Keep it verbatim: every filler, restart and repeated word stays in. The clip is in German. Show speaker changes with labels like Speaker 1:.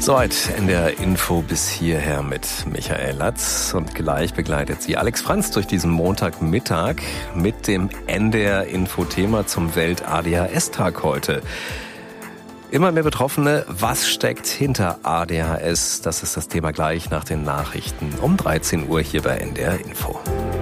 Speaker 1: Soweit in der Info bis hierher mit Michael Latz. Und gleich begleitet sie Alex Franz durch diesen Montagmittag mit dem N D R-Info-Thema zum Welt-A D H S-Tag heute. Immer mehr Betroffene, was steckt hinter A D H S? Das ist das Thema gleich nach den Nachrichten um dreizehn Uhr hier bei N D R Info.